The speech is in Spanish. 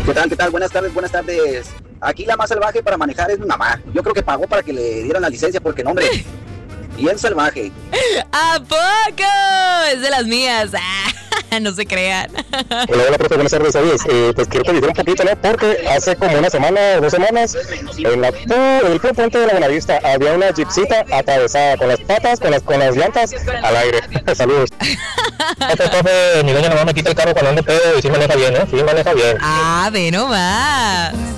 ¿Qué tal? ¿Qué tal? Buenas tardes, buenas tardes. Aquí la más salvaje para manejar es mi mamá. Yo creo que pagó para que le dieran la licencia porque, no, hombre, bien salvaje. ¿A poco? Es de las mías. No se crean. Hola, profe, buenas tardes. Oye, pues quiero pedir un poquito, ¿no? Porque hace como una semana o 2 semanas, en el puro puente de la Buenavista, había una jeepcita atravesada con las patas, con las llantas al aire. Saludos. Profe, mi doña nomás me quita el carro cuando ando pedo y sí maneja bien, ¿eh? Sí maneja bien. Ve nomás.